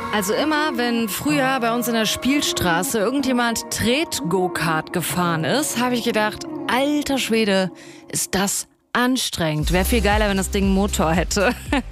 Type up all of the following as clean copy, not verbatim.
Also immer, wenn früher bei uns in der Spielstraße irgendjemand Tret-Go-Kart gefahren ist, habe ich gedacht, alter Schwede, ist das anstrengend. Wäre viel geiler, wenn das Ding einen Motor hätte.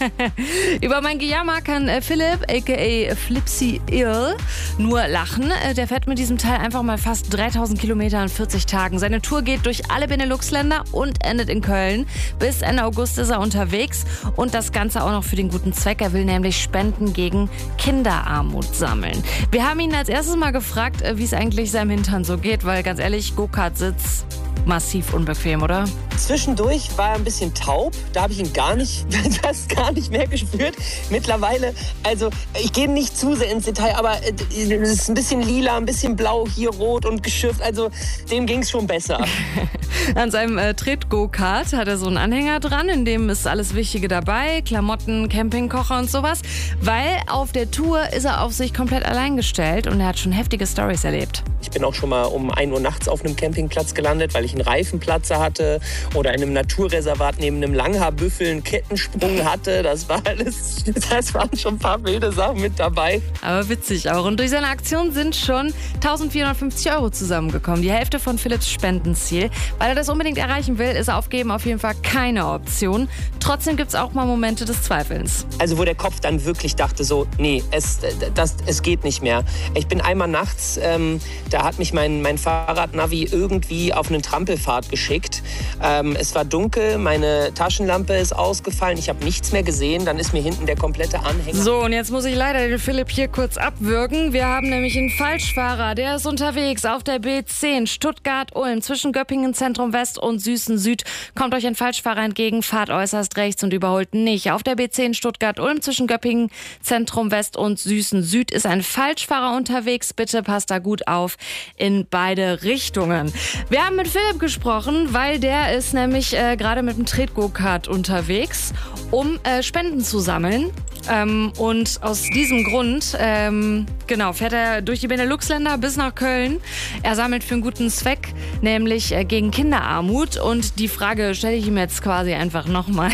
Über mein Gejammer kann Philipp, a.k.a. Flipsy Ill, nur lachen. Der fährt mit diesem Teil einfach mal fast 3000 Kilometer in 40 Tagen. Seine Tour geht durch alle Benelux-Länder und endet in Köln. Bis Ende August ist er unterwegs und das Ganze auch noch für den guten Zweck. Er will nämlich Spenden gegen Kinderarmut sammeln. Wir haben ihn als erstes mal gefragt, wie es eigentlich seinem Hintern so geht, weil ganz ehrlich, Go-Kart-Sitz massiv unbequem, oder? Zwischendurch war er ein bisschen taub. Da habe ich ihn gar nicht mehr gespürt. Mittlerweile, also ich gehe nicht zu sehr ins Detail, aber es ist ein bisschen lila, ein bisschen blau, hier rot und geschifft. Also dem ging es schon besser. An seinem Tret-Go-Kart hat er so einen Anhänger dran, in dem ist alles Wichtige dabei. Klamotten, Campingkocher und sowas. Weil auf der Tour ist er auf sich komplett allein gestellt und er hat schon heftige Storys erlebt. Ich bin auch schon mal um 1 Uhr nachts auf einem Campingplatz gelandet, weil ich einen Reifenplatzer hatte oder in einem Naturreservat neben einem Langhaarbüffel einen Kettensprung hatte. Das waren schon ein paar wilde Sachen mit dabei. Aber witzig auch. Und durch seine Aktion sind schon 1450 € zusammengekommen. Die Hälfte von Philipps Spendenziel. Weil er das unbedingt erreichen will, ist Aufgeben auf jeden Fall keine Option. Trotzdem gibt es auch mal Momente des Zweifelns. Also wo der Kopf dann wirklich dachte so, nee, es geht nicht mehr. Ich bin einmal nachts, da hat mich mein Fahrradnavi irgendwie auf einen Trampelpfad geschickt. Es war dunkel, meine Taschenlampe ist ausgefallen, ich habe nichts mehr gesehen, dann ist mir hinten der komplette Anhänger... So, und jetzt muss ich leider den Philipp hier kurz abwürgen. Wir haben nämlich einen Falschfahrer, der ist unterwegs auf der B10 Stuttgart-Ulm zwischen Göppingen Zentrum West und Süßen Süd. Kommt euch ein Falschfahrer entgegen, fahrt äußerst rechts und überholt nicht. Auf der B10 Stuttgart-Ulm zwischen Göppingen Zentrum West und Süßen Süd ist ein Falschfahrer unterwegs. Bitte passt da gut auf in beide Richtungen. Wir haben mit Philipp gesprochen, weil der ist nämlich gerade mit dem Tret-Go-Kart unterwegs, um Spenden zu sammeln. Und aus diesem Grund fährt er durch die Benelux-Länder bis nach Köln. Er sammelt für einen guten Zweck, nämlich gegen Kinderarmut. Und die Frage stelle ich ihm jetzt quasi einfach nochmal.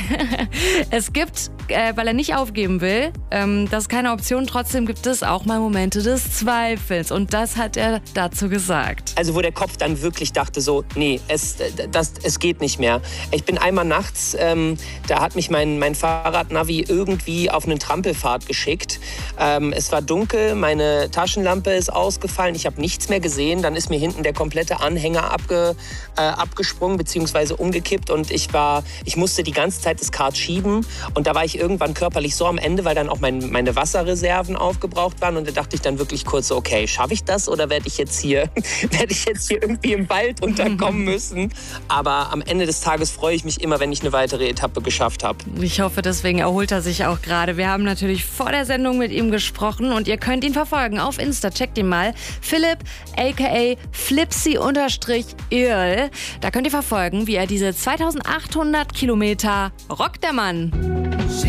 Es gibt, weil er nicht aufgeben will, das ist keine Option, trotzdem gibt es auch mal Momente des Zweifels. Und das hat er dazu gesagt. Also wo der Kopf dann wirklich dachte so, nee, es geht nicht mehr. Ich bin einmal nachts, da hat mich mein Fahrradnavi irgendwie auf einen Trampelpfad geschickt. Es war dunkel, meine Taschenlampe ist ausgefallen, ich habe nichts mehr gesehen. Dann ist mir hinten der komplette Anhänger abgesprungen bzw. umgekippt und ich musste die ganze Zeit das Kart schieben und da war ich irgendwann körperlich so am Ende, weil dann auch meine Wasserreserven aufgebraucht waren und da dachte ich dann wirklich kurz so, okay, schaffe ich das oder werde ich jetzt hier irgendwie im Wald unterkommen müssen? Aber am Ende des Tages freue ich mich immer, wenn ich eine weitere Etappe geschafft habe. Ich hoffe, deswegen erholt er sich auch gerade. Wir haben natürlich vor der Sendung mit ihm gesprochen und ihr könnt ihn verfolgen auf Insta. Checkt ihn mal. Philipp, a.k.a. Flipsy-Ill. Da könnt ihr verfolgen, wie er diese 2800 Kilometer rockt der Mann.